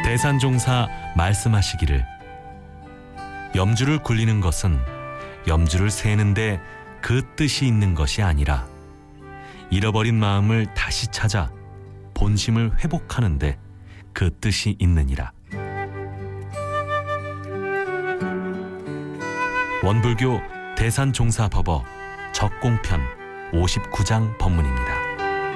대산종사 말씀하시기를 염주를 굴리는 것은 염주를 세는데 그 뜻이 있는 것이 아니라 잃어버린 마음을 다시 찾아 본심을 회복하는데 그 뜻이 있느니라. 원불교 대산종사법어 적공편 59장 법문입니다.